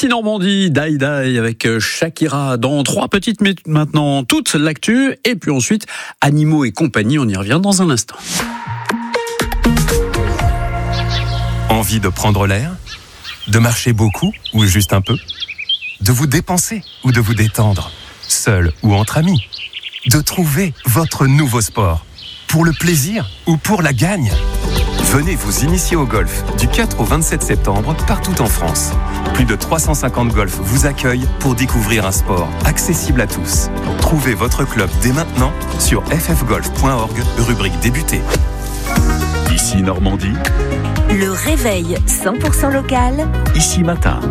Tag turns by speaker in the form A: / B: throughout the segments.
A: Ici Normandie, Die Die avec Shakira dans 3 petites minutes maintenant, toute l'actu et puis ensuite animaux et compagnie, on y revient dans un instant.
B: Envie de prendre l'air ? De marcher beaucoup ou juste un peu ? De vous dépenser ou de vous détendre ? Seul ou entre amis ? De trouver votre nouveau sport ? Pour le plaisir ou pour la gagne ? Venez vous initier au golf du 4 au 27 septembre partout en France. Plus de 350 golfs vous accueillent pour découvrir un sport accessible à tous. Trouvez votre club dès maintenant sur ffgolf.org, rubrique débuter.
C: Ici Normandie,
D: le réveil 100% local.
C: ici matin.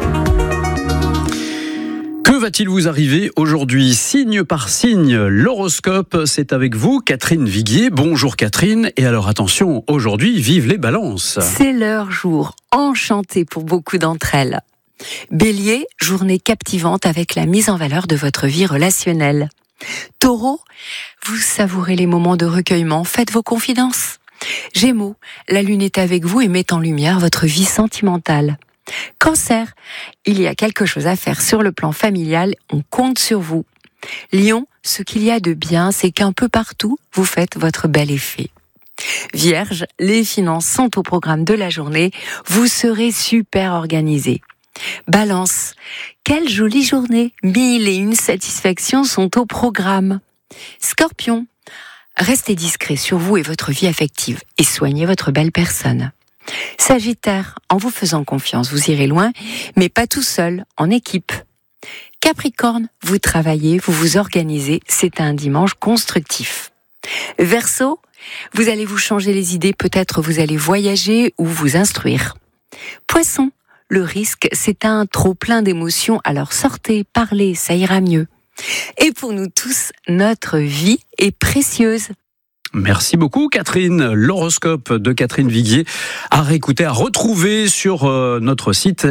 A: Que va-t-il vous arriver aujourd'hui, signe par signe? L'horoscope, c'est avec vous, Catherine Viguier. Bonjour Catherine. Et alors attention, aujourd'hui, vive les balances.
E: C'est leur jour, enchanté pour beaucoup d'entre elles. Bélier, journée captivante avec la mise en valeur de votre vie relationnelle. Taureau, vous savourez les moments de recueillement, faites vos confidences. Gémeaux, la lune est avec vous et met en lumière votre vie sentimentale. Cancer, il y a quelque chose à faire sur le plan familial, on compte sur vous. Lion, ce qu'il y a de bien, c'est qu'un peu partout, vous faites votre bel effet. Vierge, les finances sont au programme de la journée, vous serez super organisé. Balance, quelle jolie journée, 1001 satisfactions sont au programme. Scorpion, restez discret sur vous et votre vie affective et soignez votre belle personne. Sagittaire, en vous faisant confiance, vous irez loin, mais pas tout seul, en équipe. Capricorne, vous travaillez, vous vous organisez, c'est un dimanche constructif. Verseau, vous allez vous changer les idées, peut-être vous allez voyager ou vous instruire. Poisson, le risque, c'est un trop-plein d'émotions, alors sortez, parlez, ça ira mieux. Et pour nous tous, notre vie est précieuse.
A: Merci beaucoup Catherine. L'horoscope de Catherine Viguier à réécouter, à retrouver sur notre site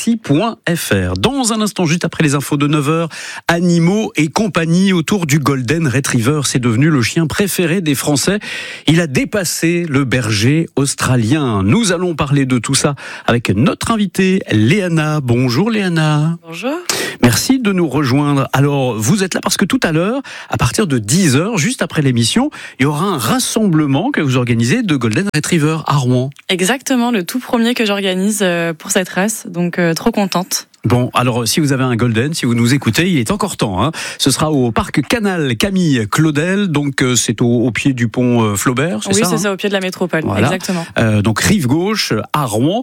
A: ici.fr. Dans un instant, juste après les infos de 9h, animaux et compagnie autour du Golden Retriever. C'est devenu le chien préféré des Français. Il a dépassé le berger australien. Nous allons parler de tout ça avec notre invitée Léana. Bonjour Léana.
F: Bonjour.
A: Merci de nous rejoindre. Alors, vous êtes là parce que tout à l'heure, à partir de 10h, juste après l'émission, il y aura un rassemblement que vous organisez de Golden Retriever à Rouen.
F: Exactement, le tout premier que j'organise pour cette race, donc trop contente.
A: Bon, alors si vous avez un Golden, si vous nous écoutez, il est encore temps. Hein. Ce sera au parc Canal Camille Claudel, donc c'est au pied du pont Flaubert, c'est
F: ça?
A: Oui,
F: c'est ça, au pied de la métropole, voilà. Exactement.
A: Donc rive gauche, à Rouen.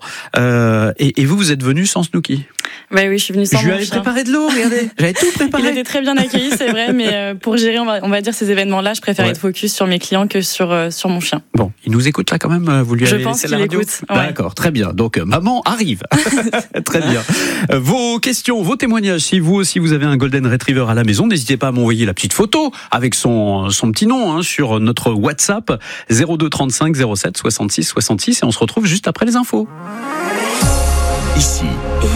A: Et vous êtes venu sans Snooki?
F: Bah oui, je suis venue sans mon chien.
A: Je lui avais préparé de l'eau, regardez. J'avais tout préparé.
F: Il était très bien accueilli, c'est vrai, mais pour gérer, on va dire, ces événements-là, je préfère être focus sur mes clients que sur mon chien. Bon, il nous écoute là quand même, vous lui avez laissé la radio? Je pense qu'il écoute. Ouais. D'accord, très bien. Donc, maman arrive. Très bien. Vos questions, vos témoignages, si vous aussi vous avez un Golden Retriever à la maison, n'hésitez pas à m'envoyer la petite photo avec son petit nom sur notre WhatsApp 02 35 07 66 66 et on se retrouve juste après les infos.
C: Ici,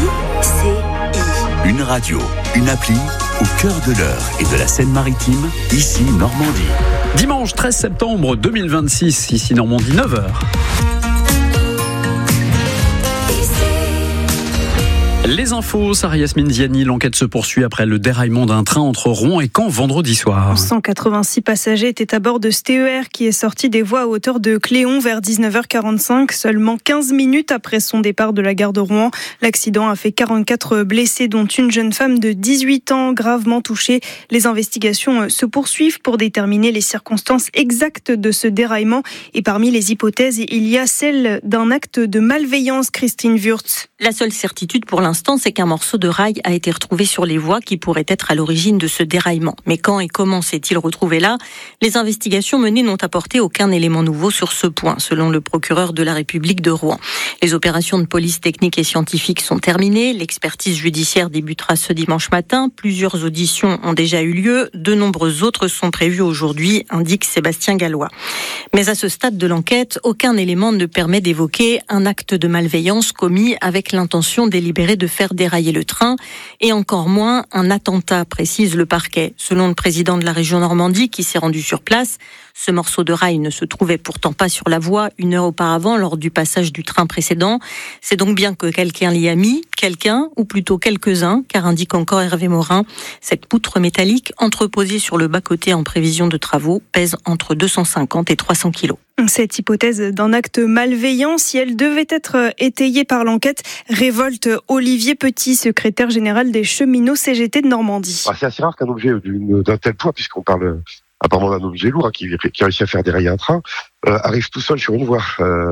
C: une radio, une appli au cœur de l'Eure et de la Seine-Maritime, ici Normandie.
A: Dimanche 13 septembre 2026, ici Normandie, 9h. Les infos, Sarah Yasmine Ziani, l'enquête se poursuit après le déraillement d'un train entre Rouen et Caen vendredi soir.
G: 186 passagers étaient à bord de ce TER qui est sorti des voies à hauteur de Cléon vers 19h45, seulement 15 minutes après son départ de la gare de Rouen. L'accident a fait 44 blessés, dont une jeune femme de 18 ans gravement touchée. Les investigations se poursuivent pour déterminer les circonstances exactes de ce déraillement. Et parmi les hypothèses, il y a celle d'un acte de malveillance, Christine Wurtz.
H: La seule certitude pour l'instant, c'est qu'un morceau de rail a été retrouvé sur les voies qui pourrait être à l'origine de ce déraillement. Mais quand et comment s'est-il retrouvé là ? Les investigations menées n'ont apporté aucun élément nouveau sur ce point, selon le procureur de la République de Rouen. Les opérations de police technique et scientifique sont terminées. L'expertise judiciaire débutera ce dimanche matin. Plusieurs auditions ont déjà eu lieu. De nombreuses autres sont prévues aujourd'hui, indique Sébastien Gallois. Mais à ce stade de l'enquête, aucun élément ne permet d'évoquer un acte de malveillance commis avec l'intention délibérée de de faire dérailler le train et encore moins un attentat, précise le parquet. Selon le président de la région Normandie qui s'est rendu sur place, ce morceau de rail ne se trouvait pourtant pas sur la voie 1 heure auparavant lors du passage du train précédent. C'est donc bien que quelqu'un l'y a mis, quelqu'un ou plutôt quelques-uns, car indique encore Hervé Morin, cette poutre métallique entreposée sur le bas-côté en prévision de travaux pèse entre 250 et 300 kilos.
G: Cette hypothèse d'un acte malveillant, si elle devait être étayée par l'enquête, révolte Olivier Petit, secrétaire général des cheminots CGT de Normandie.
I: C'est assez rare qu'un objet d'un tel poids, puisqu'on parle apparemment d'un objet lourd qui réussit à faire dérailler un train, arrive tout seul sur une voie.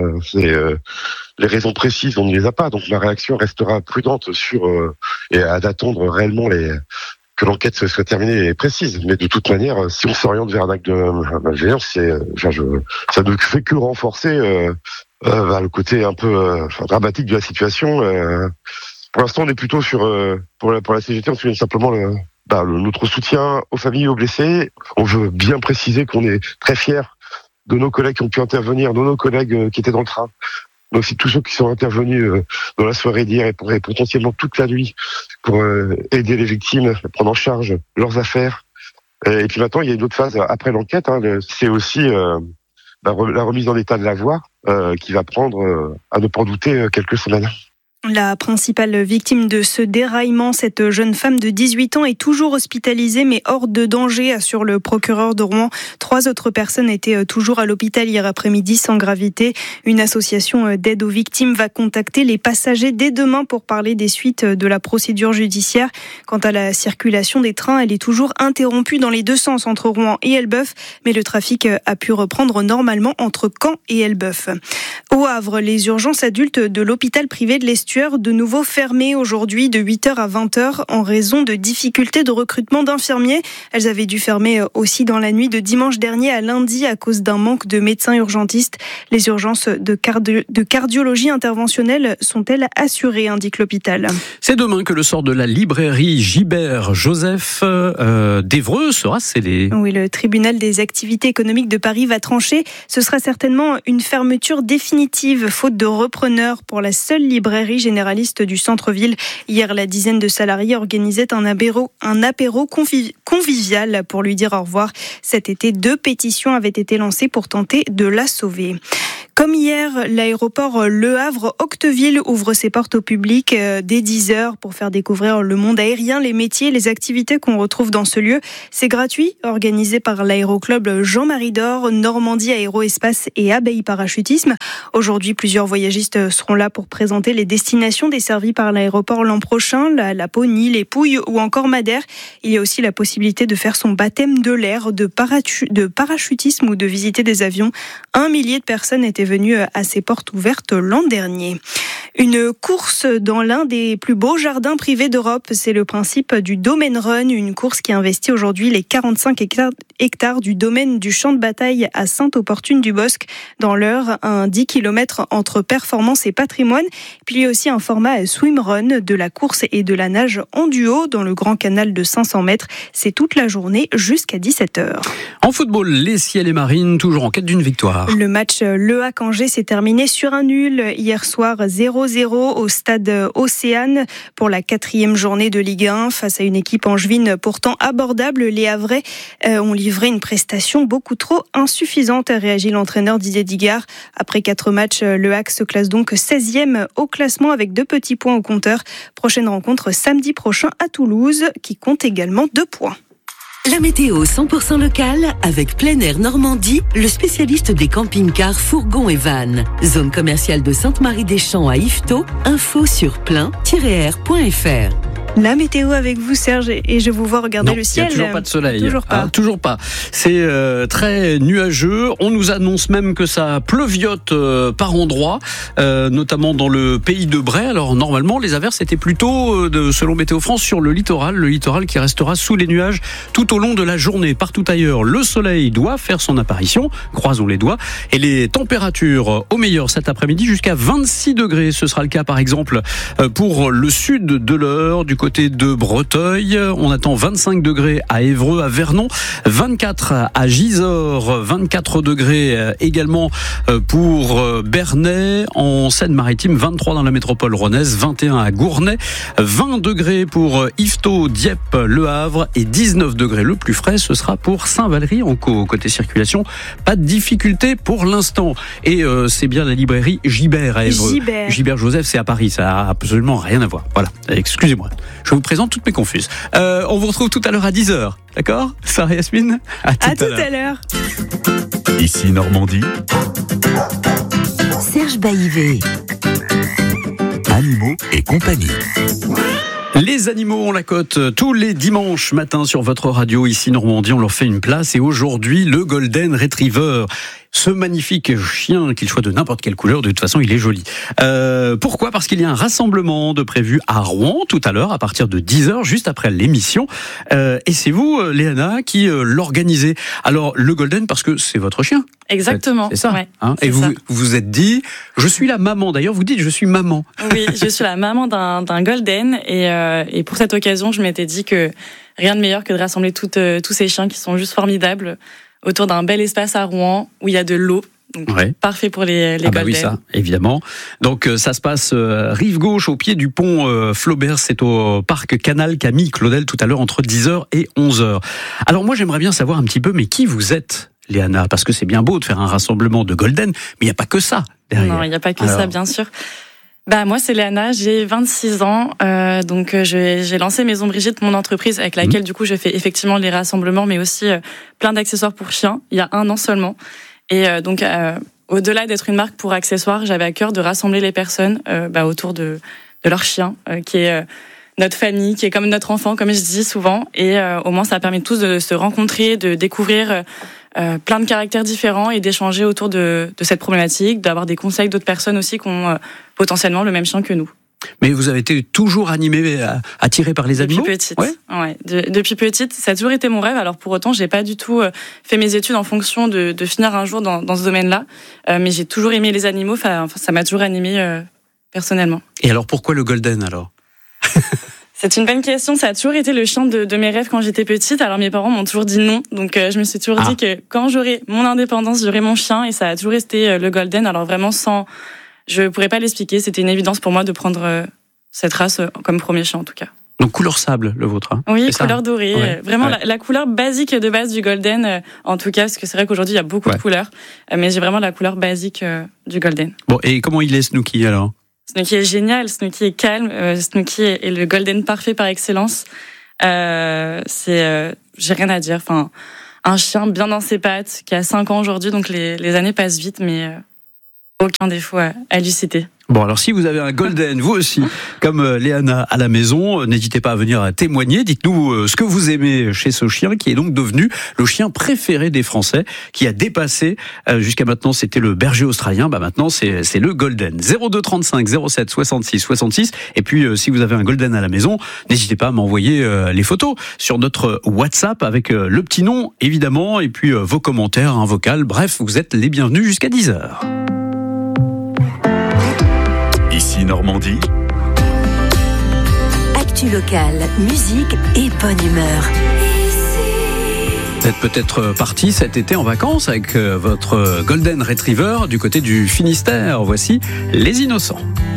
I: Les raisons précises, on ne les a pas, donc la réaction restera prudente et d'attendre réellement que l'enquête soit terminée et précise. Mais de toute manière, si on s'oriente vers un acte de malveillance, ça ne fait que renforcer le côté un peu dramatique de la situation. Pour l'instant, on est plutôt pour la CGT, on souligne simplement notre soutien aux familles et aux blessés. On veut bien préciser qu'on est très fiers de nos collègues qui ont pu intervenir, de nos collègues qui étaient dans le train, mais aussi tous ceux qui sont intervenus dans la soirée d'hier et potentiellement toute la nuit pour aider les victimes, prendre en charge leurs affaires. Et puis maintenant, il y a une autre phase après l'enquête, c'est aussi la remise en état de la voie qui va prendre, à ne pas en douter, quelques semaines.
G: La principale victime de ce déraillement, cette jeune femme de 18 ans, est toujours hospitalisée mais hors de danger, assure le procureur de Rouen. 3 autres personnes étaient toujours à l'hôpital hier après-midi sans gravité. Une association d'aide aux victimes va contacter les passagers dès demain pour parler des suites de la procédure judiciaire. Quant à la circulation des trains, elle est toujours interrompue dans les 2 sens entre Rouen et Elbeuf, mais le trafic a pu reprendre normalement entre Caen et Elbeuf. Au Havre, les urgences adultes de l'hôpital privé de l'Estuaire de nouveau fermées aujourd'hui de 8h à 20h en raison de difficultés de recrutement d'infirmiers. Elles avaient dû fermer aussi dans la nuit de dimanche dernier à lundi à cause d'un manque de médecins urgentistes. Les urgences de cardiologie interventionnelle sont-elles assurées, indique l'hôpital.
A: C'est demain que le sort de la librairie Gibert-Joseph d'Évreux sera scellé.
G: Oui, le tribunal des activités économiques de Paris va trancher. Ce sera certainement une fermeture définitive, faute de repreneurs pour la seule librairie généraliste du centre-ville. Hier, la dizaine de salariés organisaient un apéro convivial pour lui dire au revoir. Cet été, 2 pétitions avaient été lancées pour tenter de la sauver. Comme hier, l'aéroport Le Havre-Octeville ouvre ses portes au public dès 10h pour faire découvrir le monde aérien, les métiers, les activités qu'on retrouve dans ce lieu. C'est gratuit, organisé par l'aéroclub Jean-Marie Dor, Normandie Aéroespace et Abbaye Parachutisme. Aujourd'hui, plusieurs voyagistes seront là pour présenter les destinations desservies par l'aéroport l'an prochain, la Laponie, les Pouilles ou encore Madère. Il y a aussi la possibilité de faire son baptême de l'air, de parachutisme ou de visiter des avions. 1 millier de personnes étaient venues à ces portes ouvertes l'an dernier. Une course dans l'un des plus beaux jardins privés d'Europe, c'est le principe du Domaine Run, une course qui investit aujourd'hui les 45 hectares du domaine du champ de bataille à Sainte-Opportune-du-Bosc dans l'Eure, un 10 km entre performance et patrimoine. Puis il y a aussi un format swimrun, de la course et de la nage en duo dans le grand canal de 500 mètres. C'est toute la journée jusqu'à 17h.
A: En football, les Ciels et Marines, toujours en quête d'une victoire.
G: Le match Le Havre-Angers s'est terminé sur un nul hier soir 0-0 au stade Océane pour la 4e journée de Ligue 1 face à une équipe angevine pourtant abordable. Les Havrais ont livré une prestation beaucoup trop insuffisante, a réagi l'entraîneur Didier Digard. Après 4 matchs, le HAC se classe donc 16e au classement avec 2 petits points au compteur. Prochaine rencontre samedi prochain à Toulouse qui compte également 2 points.
D: La météo 100% locale avec Plein Air Normandie, le spécialiste des camping-cars, fourgons et vannes. Zone commerciale de Sainte-Marie-des-Champs à Yvetot. Info sur plein-air.fr.
G: La météo avec vous, Serge, et je vous vois regarder le ciel.
A: Il n'y a toujours pas de soleil.
G: Toujours pas.
A: Toujours pas. C'est très nuageux. On nous annonce même que ça pleuviote par endroits, notamment dans le pays de Bray. Alors normalement, les averses étaient plutôt, selon Météo France, sur le littoral qui restera sous les nuages tout au long de la journée. Partout ailleurs, le soleil doit faire son apparition, croisons les doigts, et les températures au meilleur cet après-midi jusqu'à 26 degrés. Ce sera le cas par exemple pour le sud de l'Eure, du côté côté de Breteuil. On attend 25 degrés à Évreux, à Vernon, 24 à Gisors, 24 degrés également pour Bernay. En Seine-Maritime, 23 dans la métropole rouennaise, 21 à Gournay, 20 degrés pour Yvetot, Dieppe, Le Havre et 19 degrés le plus frais, ce sera pour Saint-Valery-en-Caux. Côté circulation, pas de difficulté pour l'instant. Et c'est bien la librairie Gibert à Évreux. Gibert Joseph, c'est à Paris, ça a absolument rien à voir. Voilà, excusez-moi. Je vous présente toutes mes confuses. On vous retrouve tout à l'heure à 10h, d'accord Sarah Yasmine, à tout à l'heure.
C: Ici Normandie.
D: Serge Baïvé.
C: Animaux et compagnie.
A: Les animaux ont la cote tous les dimanches matins sur votre radio. Ici Normandie, on leur fait une place. Et aujourd'hui, le Golden Retriever. Ce magnifique chien, qu'il soit de n'importe quelle couleur, de toute façon, il est joli. Pourquoi ? Parce qu'il y a un rassemblement de prévu à Rouen tout à l'heure, à partir de 10h, juste après l'émission. Et c'est vous, Léana, qui l'organisez. Alors, le Golden, parce que c'est votre chien.
E: Exactement.
A: C'est ça.
E: Ouais,
A: et vous vous êtes dit, je suis la maman. D'ailleurs, vous dites, je suis maman.
F: Oui, je suis la maman d'un Golden. Et pour cette occasion, je m'étais dit que rien de meilleur que de rassembler tous ces chiens qui sont juste formidables autour d'un bel espace à Rouen où il y a de l'eau. Donc, parfait pour les Golden.
A: Oui, ça, évidemment. Donc, ça se passe rive gauche, au pied du pont Flaubert. C'est au parc Canal Camille Claudel, tout à l'heure, entre 10h et 11h. Alors, moi, j'aimerais bien savoir un petit peu, mais qui vous êtes, Léana ? Parce que c'est bien beau de faire un rassemblement de Golden, mais il n'y a pas que ça derrière.
F: Non, il n'y a pas que ça, bien sûr. Moi, c'est Léana, j'ai 26 ans. Donc, j'ai lancé Maison Brigitte, mon entreprise, avec laquelle, du coup, je fais effectivement les rassemblements, mais aussi plein d'accessoires pour chiens, il y a 1 an seulement. Et donc, au-delà d'être une marque pour accessoires, j'avais à cœur de rassembler les personnes autour de leur chien, qui est notre famille, qui est comme notre enfant, comme je dis souvent. Et au moins, ça a permis tous de se rencontrer, de découvrir plein de caractères différents et d'échanger autour de cette problématique, d'avoir des conseils d'autres personnes aussi qui ont potentiellement le même chien que nous.
A: Mais vous avez été toujours animée, attirée par les animaux ?
F: Depuis petite. Ouais. Depuis petite, ça a toujours été mon rêve. Alors pour autant, j'ai pas du tout fait mes études en fonction de finir un jour dans ce domaine-là. Mais j'ai toujours aimé les animaux. Enfin, ça m'a toujours animée personnellement.
A: Et alors pourquoi le Golden alors ?
F: C'est une bonne question. Ça a toujours été le chien de mes rêves quand j'étais petite. Alors mes parents m'ont toujours dit non. Donc je me suis toujours dit que quand j'aurai mon indépendance, j'aurai mon chien. Et ça a toujours resté le Golden. Alors vraiment je pourrais pas l'expliquer. C'était une évidence pour moi de prendre cette race comme premier chien en tout cas.
A: Donc couleur sable le vôtre.
F: Oui, couleur dorée. Ouais. Vraiment la couleur basique de base du Golden. En tout cas, parce que c'est vrai qu'aujourd'hui il y a beaucoup de couleurs. Mais j'ai vraiment la couleur basique du Golden.
A: Bon, et comment il est Snooki alors ?
F: Snooki est génial, Snooki est calme, Snooki est le Golden parfait par excellence. J'ai rien à dire. Enfin, un chien bien dans ses pattes, qui a 5 ans aujourd'hui, donc les années passent vite, mais aucun défaut à lui citer.
A: Bon, alors si vous avez un Golden, vous aussi, comme Léana à la maison, n'hésitez pas à venir témoigner. Dites-nous ce que vous aimez chez ce chien, qui est donc devenu le chien préféré des Français, qui a dépassé, jusqu'à maintenant c'était le berger australien, maintenant c'est le Golden. 02 35 07 66 66. Et puis si vous avez un Golden à la maison, n'hésitez pas à m'envoyer les photos sur notre WhatsApp avec le petit nom évidemment, et puis vos commentaires, un vocal. Bref, vous êtes les bienvenus jusqu'à 10h.
C: Ici Normandie.
D: Actu locale, musique et bonne humeur.
A: Vous êtes peut-être parti cet été en vacances avec votre Golden Retriever du côté du Finistère. Voici Les Innocents.